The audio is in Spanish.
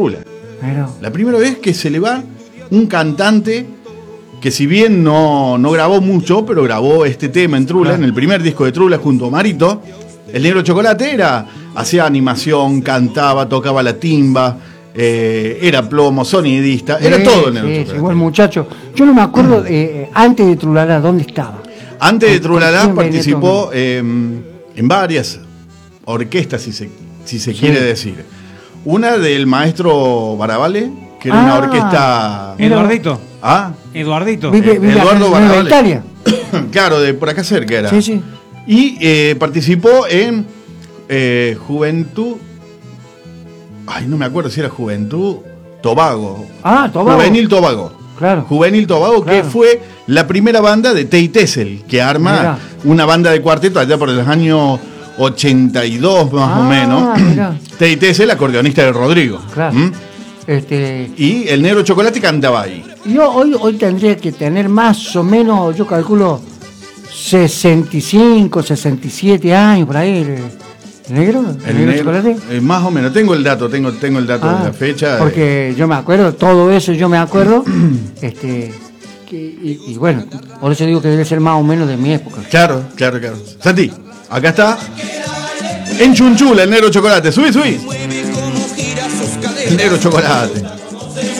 Trula. Pero, La primera vez que se le va un cantante que si bien no grabó mucho, pero grabó este tema en Trula, en el primer disco de Trula junto a Marito. El Negro Chocolate hacía animación, cantaba, tocaba la timba, era plomo, sonidista, era todo el Negro Chocolate. Igual muchacho. Yo no me acuerdo, antes de Trulalá, ¿dónde estaba? Antes de Trulalá participó en varias orquestas, si se quiere decir. Una del maestro Barabale, que era una orquesta... Eduardito. ¿Ah? Eduardito. Eduardo Barabale. Italia. Claro, de por acá cerca era. Sí, sí. Y participó en Juventud... Ay, no me acuerdo si era Juventud Tobago. Tobago. Juvenil Tobago. Claro. Juvenil Tobago, claro. que fue la primera banda de Tey Tessel, que arma una banda de cuarteto allá por los años 82 más o menos. Tey Tessel, acordeonista de Rodrigo. Claro. Y el Negro Chocolate cantaba ahí. Yo hoy tendría que tener más o menos, yo calculo 65, 67 años por ahí. ¿El negro? ¿El negro chocolate? Más o menos, tengo el dato de la fecha. Porque yo me acuerdo, todo eso yo me acuerdo. Y bueno, por eso digo que debe ser más o menos de mi época. Claro. Santi, acá está. En Chunchula, el Negro Chocolate. Subí. El Negro Chocolate.